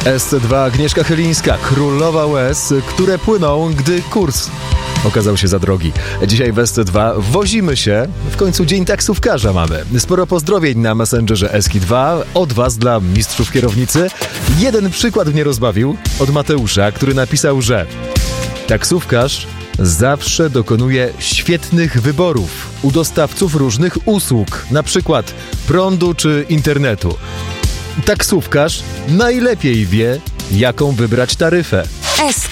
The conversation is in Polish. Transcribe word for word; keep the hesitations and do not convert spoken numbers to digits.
S C dwa Agnieszka Chylińska, królowa łez, które płyną, gdy kurs okazał się za drogi. Dzisiaj w S C dwa wozimy się, w końcu dzień taksówkarza mamy. Sporo pozdrowień na Messengerze Eski dwa, od was dla mistrzów kierownicy. Jeden przykład mnie rozbawił, od Mateusza, który napisał, że taksówkarz zawsze dokonuje świetnych wyborów u dostawców różnych usług, na przykład prądu czy internetu. Taksówkarz najlepiej wie, jaką wybrać taryfę. S